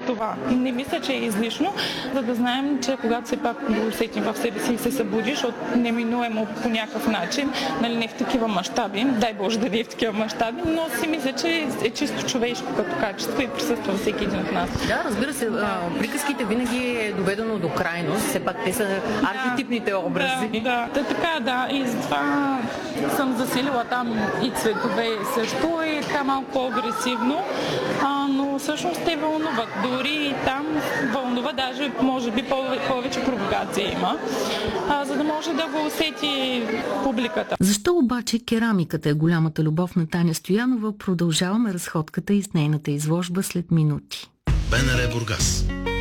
това. И не мисля, че е излишно, за да знаем, че когато все пак го усетим в себе си и се събудиш, защото неминуемо по някакъв начин, нали, не в такива мащаби, дай Боже да не е в такива мащаби, но си мисля, че е чисто човешко като качество и присъства всеки един от нас. Да, разбира се, приказките винаги е доведено до крайност, все пак те са архетипните образи. Да, така, да, и затова съм засилила там и цветове също, и така малко по-агресивно, но всъщност те вълнуват. Дори и там вълнува, даже може би повече провокация има, за да може да го усети публиката. Защо обаче керамиката е голямата любов на Таня Стоянова? Продължаваме разходката и с нейната изложба след минути. БНР Бургас.